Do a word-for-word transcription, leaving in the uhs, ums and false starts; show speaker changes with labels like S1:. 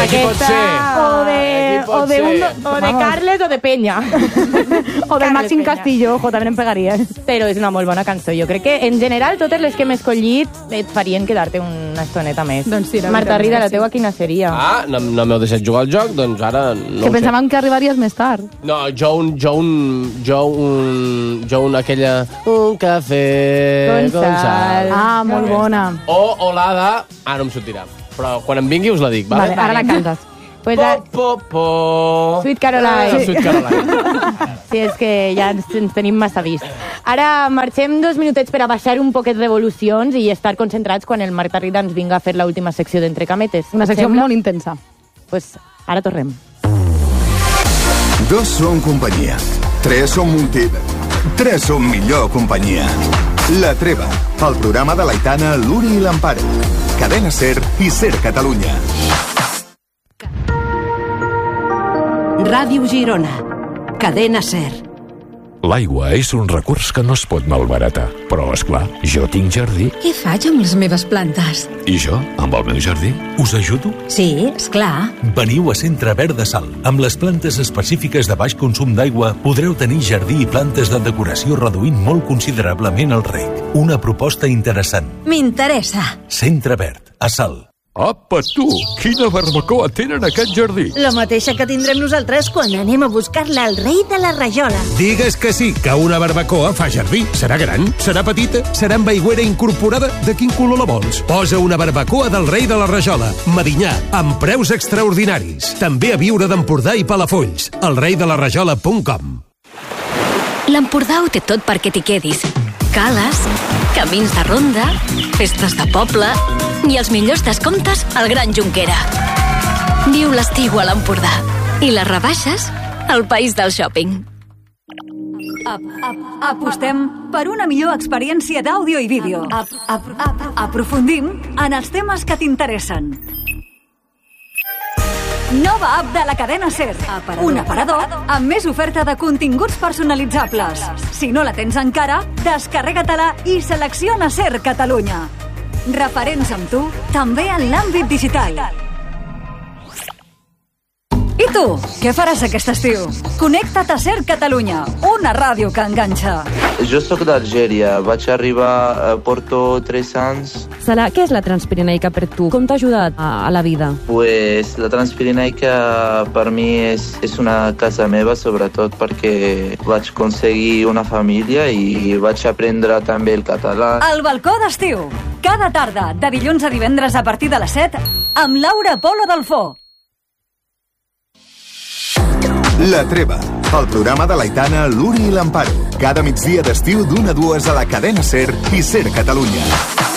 S1: qui pot ser?
S2: O de, o de, un,
S3: O de Carles o de Peña.
S2: o del Màxim Castillo, ojo, també em pegaria.
S3: Però és una molt bona cançó. Jo crec que, en general, totes les que hem escollit et farien quedar-te una estoneta més.
S4: Doncs sí, la
S3: Marta
S4: veritat
S3: Rida,
S4: és
S3: la
S4: que
S3: teua quina seria?
S1: Ah, no, no m'heu deixat jugar al joc, doncs ara no
S2: que
S1: ho
S2: pensàvem que arribaries més tard.
S1: sé. No, jo un... Jo un... Jo un... Jo un aquella... Un cafè
S3: Con
S1: con
S3: sal.
S1: sal.
S2: Ah, molt bona.
S1: O, o la de... Ah, no em sortirà. Però quan em vingui us la dic, vale?
S2: Vale, ara la cantes.
S3: Pues
S1: Po,
S3: a...
S1: po, po.
S3: Sweet Caroline.
S1: Ah, Sweet Caroline.
S3: Sí, és que ja ens, ens tenim massa vist. Ara marxem dos minutets per a baixar un poquet revolucions i estar concentrats quan el Marta Rida ens vinga a fer l'última secció d'Entrecametes.
S2: Una secció molt intensa.
S3: Pues ara tornem.
S5: Dos són companyia. Tres són multi... Tres són millor companyia. La Treva, el programa de l'Aitana, l'Uri i l'Amparo. Cadena Ser i Ser Catalunya.
S6: Ràdio Girona. Cadena Ser.
S7: L'aigua és un recurs que no es pot malbaratar. Però, és clar, jo tinc jardí.
S8: Què faig amb les meves plantes?
S7: I jo, amb el meu jardí, us ajudo?
S8: Sí, és clar.
S9: Veniu a Centre Verd de Sal. Amb les plantes específiques de baix consum d'aigua podreu tenir jardí i plantes de decoració reduint molt considerablement el reg. Una proposta interessant.
S8: M'interessa.
S9: Centre Verd, a Sal.
S7: Apa, tu! Quina barbacoa tenen aquest jardí?
S8: La mateixa que tindrem nosaltres quan anem a buscar-la al rei de la rajola.
S10: Digues que sí, que una barbacoa fa jardí. Serà gran? Serà petita? Serà amb aigüera incorporada? De quin color la vols? Posa una barbacoa del rei de la rajola. Medinyà, amb preus extraordinaris. També a Viure d'Empordà i Palafolls. el rei de la rajola punt com.
S11: L'Empordà ho té tot perquè t'hi quedis. Cales, camins de ronda, festes de poble i els millors descomptes al Gran Jonquera. Viu l'estiu a l'Empordà i les rebaixes al país del shopping.
S12: Ap, ap, apostem per una millor experiència d'àudio i vídeo. Ap, ap, ap, aprofundim en els temes que t'interessen. Nova app de la cadena Ser. Aparador. Un aparador amb més oferta de continguts personalitzables. Si no la tens encara, descarrega-te-la i selecciona Ser Catalunya. Referents amb tu, també en l'àmbit digital. I tu, què faràs aquest estiu? Connecta't a Ser Catalunya, una ràdio que enganxa.
S13: Jo sóc d'Algèria, vaig arribar, porto tres anys.
S14: Sala, què és la Transpirenaica per tu? Com t'ha ajudat a, a la vida?
S13: Pues la Transpirenaica per mi és, és una casa meva, sobretot perquè vaig aconseguir una família i vaig aprendre també el català.
S12: El balcó d'estiu, cada tarda, de dilluns a divendres a partir de les set, amb Laura Polo Delfó.
S5: La Treva, el programa de l'Aitana, l'Uri i l'Amparo. Cada migdia d'estiu d'una a dues a la cadena Ser i Ser Catalunya.